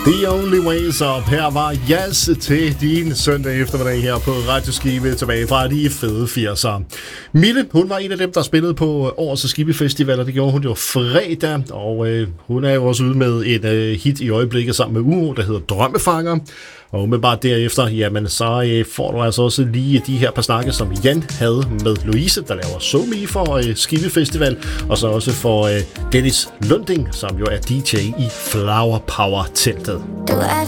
The Only Ways Up. Her var jazz til din søndag eftermiddag her på Radio Skive tilbage fra de fede 80'ere. Mille, hun var en af dem, der spillede på årets Skive Festival, og det gjorde hun jo fredag, og hun er jo også ude med et hit i øjeblikket sammen med UO, der hedder Drømmefanger. Og umiddelbart derefter, jamen så får du altså også lige de her par snakke, som Jan havde med Louise, der laver SoMe for Skive Festival, og så også for Dennis Lunding, som jo er DJ i Flower Power-teltet.